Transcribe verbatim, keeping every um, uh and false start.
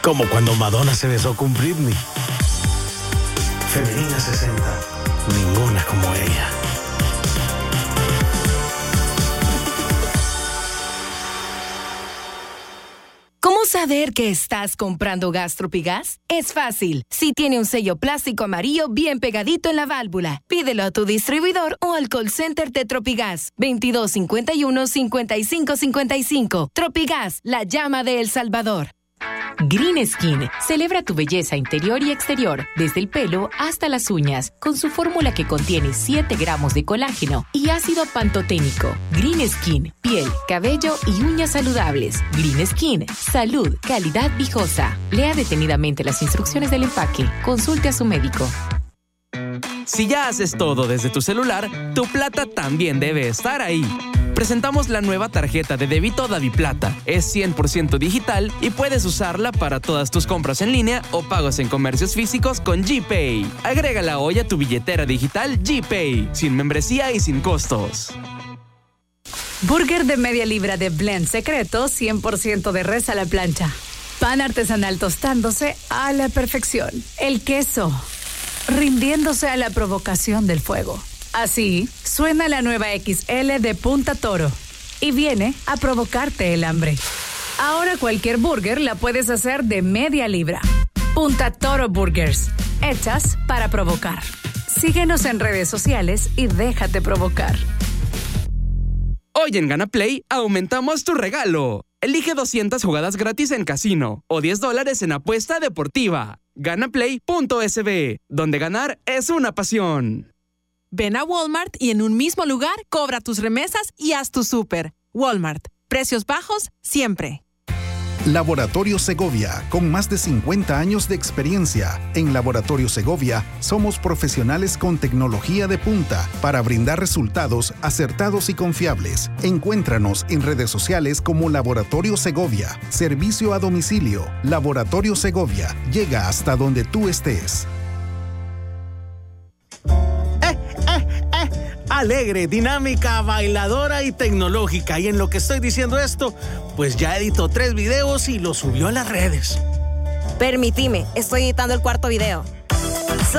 Como cuando Madonna se besó con Britney. Femenina sesenta, ninguna como ella. ¿Cómo saber que estás comprando gas Tropigas? Es fácil. Si tiene un sello plástico amarillo bien pegadito en la válvula, pídelo a tu distribuidor o al call center de Tropigas. veintidós cincuenta y uno, cincuenta y cinco cincuenta y cinco. Tropigas, la llama de El Salvador. Green Skin celebra tu belleza interior y exterior, desde el pelo hasta las uñas, con su fórmula que contiene siete gramos de colágeno y ácido pantoténico. Green Skin, piel, cabello y uñas saludables. Green Skin, salud, calidad viejosa. Lea detenidamente las instrucciones del empaque. Consulte a su médico. Si ya haces todo desde tu celular, tu plata también debe estar ahí. Presentamos la nueva tarjeta de débito DaviPlata. Es cien por ciento digital y puedes usarla para todas tus compras en línea o pagos en comercios físicos con GPay. Agrégala hoy a tu billetera digital GPay, sin membresía y sin costos. Burger de media libra de blend secreto, cien por ciento de res a la plancha. Pan artesanal tostándose a la perfección. El queso rindiéndose a la provocación del fuego. Así suena la nueva X L de Punta Toro y viene a provocarte el hambre. Ahora cualquier burger la puedes hacer de media libra. Punta Toro Burgers, hechas para provocar. Síguenos en redes sociales y déjate provocar. Hoy en GanaPlay aumentamos tu regalo. Elige doscientas jugadas gratis en casino o diez dólares en apuesta deportiva. Ganaplay punto es be, donde ganar es una pasión. Ven a Walmart y en un mismo lugar cobra tus remesas y haz tu súper. Walmart. Precios bajos siempre. Laboratorio Segovia, con más de cincuenta años de experiencia. En Laboratorio Segovia somos profesionales con tecnología de punta para brindar resultados acertados y confiables. Encuéntranos en redes sociales como Laboratorio Segovia. Servicio a domicilio. Laboratorio Segovia. Llega hasta donde tú estés. Alegre, dinámica, bailadora y tecnológica. Y en lo que estoy diciendo esto, pues ya editó tres videos y los subió a las redes. Permitime, estoy editando el cuarto video.